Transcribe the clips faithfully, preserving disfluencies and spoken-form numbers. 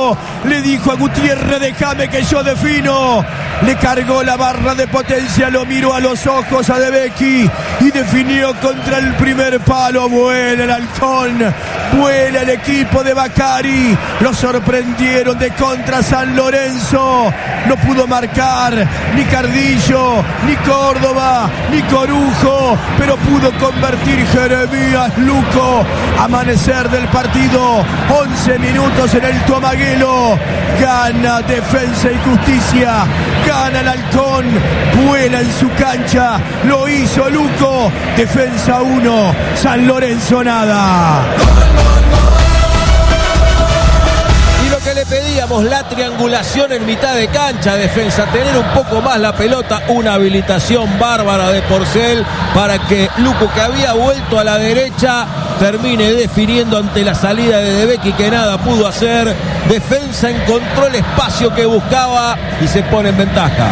Lorenzo le dijo a Gutiérrez: déjame que yo defino. Le cargó la barra de potencia, lo miró a los ojos a De Becchi y definió contra el primer palo. Vuela el halcón, vuela el equipo de Baccari. Lo sorprendieron de contra San Lorenzo. No pudo marcar ni Cardillo, ni Córdoba, ni Corujo, pero pudo convertir Jeremías Luco. Amanecer del partido, once minutos en el Tomaguelo. Gana Defensa y Justicia, gana el halcón, vuela en su cancha, lo hizo Luco. Defensa uno, San Lorenzo nada. Y lo que le pedíamos, la triangulación en mitad de cancha, Defensa, tener un poco más la pelota, una habilitación bárbara de Porcel para que Luco, que había vuelto a la derecha, termine definiendo ante la salida de De Becchi, que nada pudo hacer. Defensa encontró el espacio que buscaba y se pone en ventaja.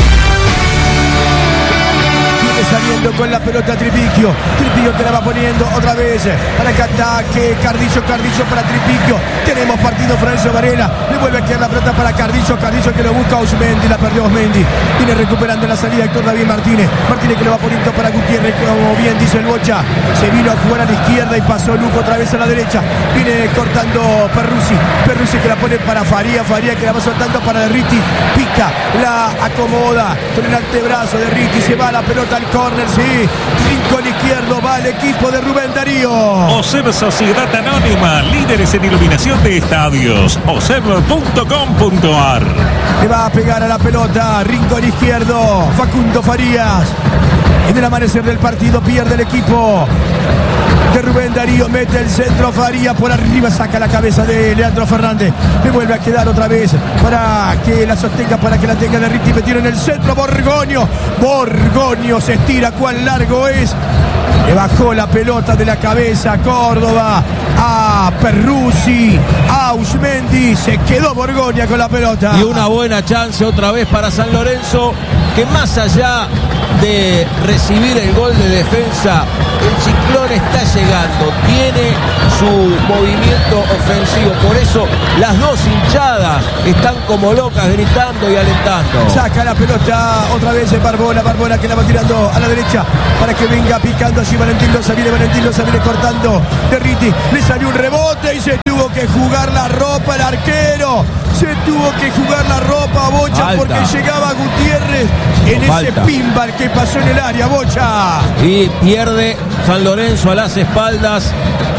Saliendo con la pelota Tripiquio, Tripiquio que la va poniendo otra vez para que ataque Cardillo, Cardillo para Tripiquio. Tenemos partido. Francio Varela le vuelve a quedar la pelota para Cardillo, Cardillo que lo busca Osmendi, la perdió Osmendi, viene recuperando la salida Héctor David Martínez, Martínez que lo va poniendo para Gutiérrez, como bien dice el Bocha, se vino a jugar a la izquierda y pasó Luco otra vez a la derecha, viene cortando Perruzzi, Perruzzi que la pone para Faría, Faría que la va soltando para Derriti, pica, la acomoda con el antebrazo de Derriti, se va la pelota al córner, sí, rincón izquierdo, va el equipo de Rubén Darío. OSEB Sociedad Anónima, líderes en iluminación de estadios, oseb punto com punto ar. Le va a pegar a la pelota, rincón izquierdo, Facundo Farías. En el amanecer del partido pierde el equipo de Rubén Darío, mete el centro, Faría por arriba, saca la cabeza de Leandro Fernández, le vuelve a quedar otra vez para que la sostenga, para que la tenga Derriti, metido en el centro, Borgoño, Borgoño se estira, cuán largo es, le bajó la pelota de la cabeza Córdoba a Perruzzi, a Usmendi, se quedó Borgoña con la pelota. Y una buena chance otra vez para San Lorenzo, que más allá de recibir el gol de Defensa, el Ciclón está llegando, tiene su movimiento ofensivo, por eso las dos hinchadas están como locas gritando y alentando. Saca la pelota otra vez de Barbona, Barbona que la va tirando a la derecha para que venga picando allí Valentín Loza, viene Valentín Loza, viene cortando Derriti, le salió un rebote y se tuvo que jugar la ropa el arquero, se tuvo que jugar la ropa Bocha. Falta. Porque llegaba Gutiérrez en Falta. Ese pinball que pasó en el área, Bocha. Y pierde San Lorenzo a las espaldas